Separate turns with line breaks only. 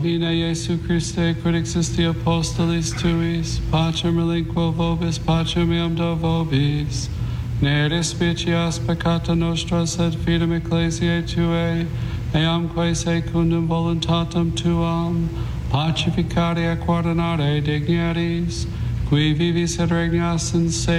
Vina Jesu Christe, quid existi apostolis tuis, pacem relinquo vobis, pacem meam do vobis. Ne despicias peccata nostra, sed fidem ecclesiae tuae, eamque secundum voluntatem tuam, pacificare et coordinare dignities, qui vivis et regnas in se